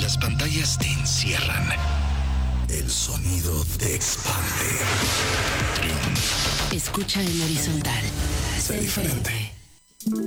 las pantallas te encierran, el sonido te expande. Escucha en horizontal. Sé diferente.